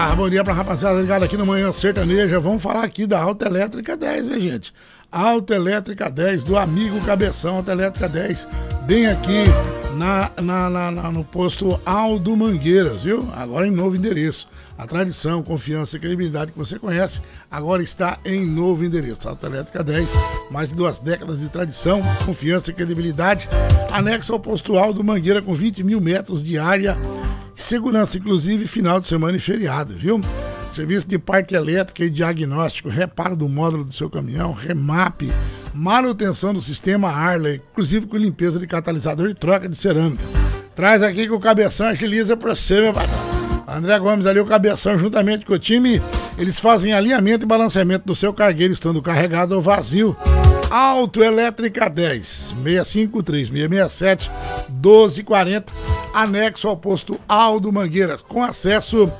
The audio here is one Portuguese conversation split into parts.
Bom dia pra rapaziada ligada aqui no Manhã Sertaneja. Vamos falar aqui da Autoelétrica 10, né, gente? Autoelétrica 10, do amigo Cabeção. Autoelétrica 10, bem aqui no posto Aldo Mangueiras, viu? Agora em novo endereço. A tradição, confiança e credibilidade que você conhece, agora está em novo endereço. Autoelétrica 10, mais de 2 décadas de tradição, confiança e credibilidade. Anexo ao posto Aldo Mangueira com 20 mil metros de área. Segurança, inclusive, final de semana e feriado, viu? Serviço de parte elétrica e diagnóstico, reparo do módulo do seu caminhão, remap, manutenção do sistema Arley, inclusive com limpeza de catalisador e troca de cerâmica. Traz aqui que o Cabeção agiliza para você, meu patrão. André Gomes ali, o Cabeção, juntamente com o time, eles fazem alinhamento e balanceamento do seu cargueiro, estando carregado ou vazio. Autoelétrica 10, 653-667, 1240, anexo ao posto Aldo Mangueiras, com acesso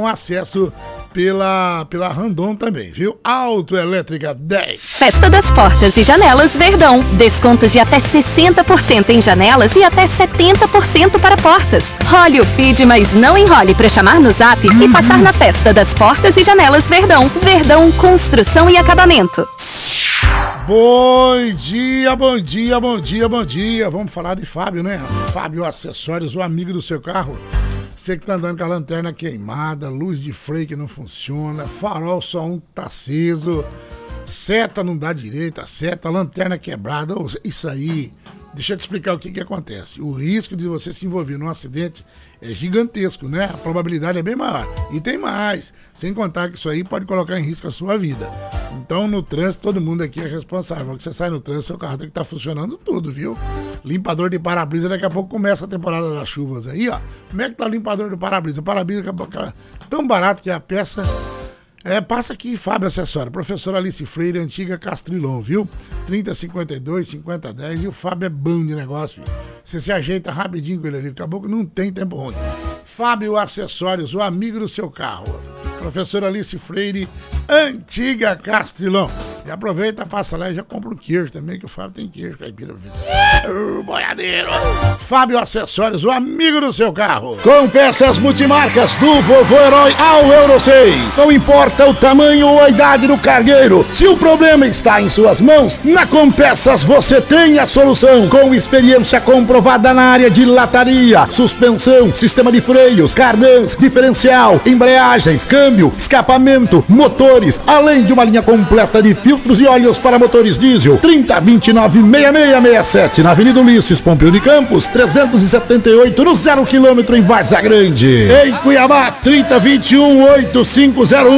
pela Randon também, viu? Autoelétrica 10. Festa das Portas e Janelas Verdão. Descontos de até 60% em janelas e até 70% para portas. Role o feed, mas não enrole para chamar no zap e passar na Festa das Portas e Janelas Verdão. Verdão, construção e acabamento. Bom dia, bom dia, bom dia, bom dia. Vamos falar de Fábio, né? Fábio Acessórios, o amigo do seu carro. Você que tá andando com a lanterna queimada, luz de freio que não funciona, farol só um tá aceso, seta não dá direito, a seta, lanterna quebrada, isso aí, deixa eu te explicar o que acontece. O risco de você se envolver num acidente é gigantesco, né? A probabilidade é bem maior. E tem mais, sem contar que isso aí pode colocar em risco a sua vida. Então, no trânsito, todo mundo aqui é responsável. Quando você sai no trânsito, seu carro tem que estar funcionando tudo, viu? Limpador de para-brisa, daqui a pouco começa a temporada das chuvas aí, ó. Como é que tá o limpador do para-brisa? O para-brisa tão barato que a peça... passa aqui, Fábio Acessório, professora Alice Freire, antiga Castrilon, viu? 3052-5010, e o Fábio é bom de negócio, viu? Você se ajeita rapidinho com ele ali, acabou que não tem tempo ruim. Fábio Acessórios, o amigo do seu carro. Professora Alice Freire, antiga Castrilon. E aproveita, passa lá e já compra um queijo também, que o Fábio tem queijo caipira. Boiadeiro. Fábio Acessórios, o amigo do seu carro. Com peças multimarcas do Vovô Herói ao Euro 6. Não importa o tamanho ou a idade do cargueiro, se o problema está em suas mãos, na Compeças você tem a solução. Com experiência comprovada na área de lataria, suspensão, sistema de freios, cardãs, diferencial, embreagens, câmbio, escapamento, motores, além de uma linha completa de filtros e óleos para motores diesel. 3029-6667 na Avenida Ulisses Pompeu de Campos, 378 no 0 km em Várzea Grande. Em Cuiabá, 3021-8501.